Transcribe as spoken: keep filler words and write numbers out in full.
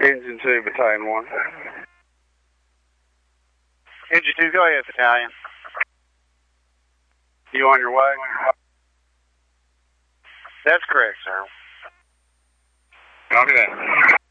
Engine two, Battalion one. Engine two, go ahead, Battalion. You on your way? That's correct, sir. Okay.